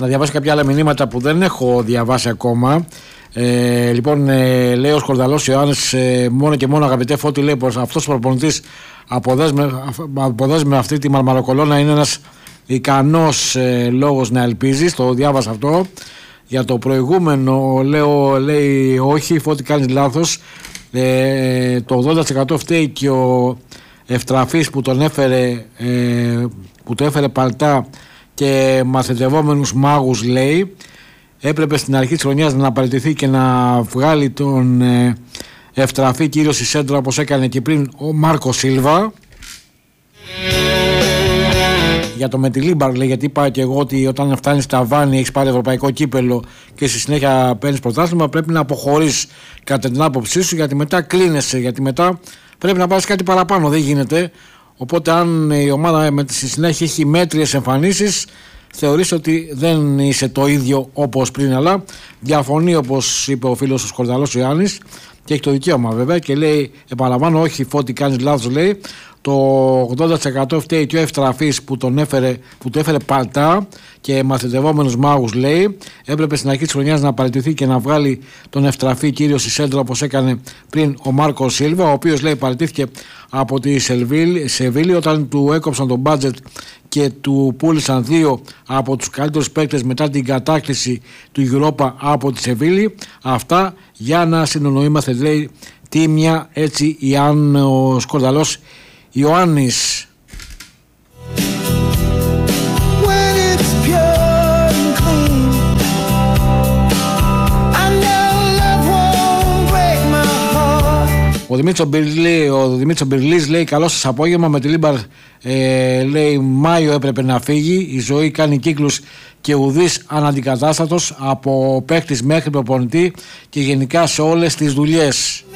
να διαβάσω κάποια άλλα μηνύματα που δεν έχω διαβάσει ακόμα. Λοιπόν, λέει ο Σκορδαλός Ιωάννης, μόνο και μόνο αγαπητέ Φώτη, λέει πως αυτός ο προπονητής αποδέσμε με αυτή τη μαρμαροκολόνα είναι ένας ικανός λόγος να ελπίζεις. Το διάβασα αυτό. Για το προηγούμενο λέει όχι, Φώτη, κάνεις λάθος. Το 80% φταίει και ο Ευτραφής που τον έφερε, που το έφερε παλτά και μαθητευόμενους μάγους, λέει. Έπρεπε στην αρχή της χρονιάς να παραιτηθεί και να βγάλει τον Ευτραφή κύριο στη σέντρα, όπως έκανε και πριν ο Μάρκο Σίλβα. Για το Μετιλίμπαρ, λέει, γιατί είπα και εγώ ότι όταν φτάνεις στα βάνη, έχεις πάρει ευρωπαϊκό κύπελο και στη συνέχεια παίρνεις πρωτάθλημα, πρέπει να αποχωρείς κατά την άποψή σου, γιατί μετά κλείνεσαι, γιατί μετά πρέπει να πάρεις κάτι παραπάνω, δεν γίνεται. Οπότε αν η ομάδα στη συνέχεια έχει μέτριες εμφανίσεις, θεωρείς ότι δεν είσαι το ίδιο όπως πριν, αλλά διαφωνεί, όπως είπε ο φίλος ο Σκορδαλός Ιωάννης, και έχει το δικαίωμα βέβαια και λέει, επαναλαμβάνω, όχι Φώτη, κάνεις λάθος, λέει. Το 80% φταίει και ο Ευτραφής που το έφερε παλτά και μαθητευόμενους μάγους, λέει. Έπρεπε στην αρχή της χρονιάς να παραιτηθεί και να βγάλει τον Ευτραφή κύριο στη σέντρα, όπως έκανε πριν ο Μάρκο Σίλβα, ο οποίος, λέει, παραιτήθηκε από τη Σεβίλη όταν του έκοψαν τον μπάτζετ και του πούλησαν δύο από τους καλύτερους παίκτες μετά την κατάκληση του Europa από τη Σεβίλη. Αυτά για να συνονοούμαστε, λέει, τίμια, έτσι Ιαν ο Σκορδαλός Ιωάννης. Ο Δημήτρης Μπυρλής, λέει, καλό σας απόγευμα. Με τη Λίμπαρ, λέει, Μάιο έπρεπε να φύγει. Η ζωή κάνει κύκλους και ουδής αναντικατάστατος από παίκτης μέχρι προπονητή και γενικά σε όλες τις δουλειές.